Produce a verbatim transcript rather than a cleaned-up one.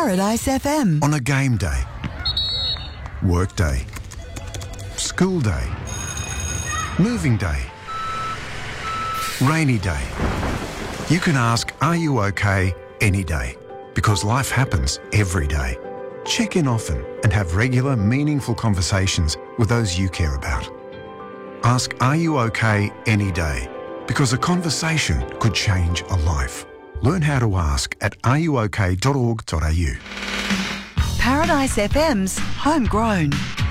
Paradise F M. On a game day, work day, school day, moving day, rainy day. You can ask, are you okay, any day, because life happens every day. Check in often and have regular, meaningful conversations with those you care about. Ask, are you okay, any day, because a conversation could change a life. Learn how to ask at are you okay dot org dot a u. Paradise F M's Homegrown.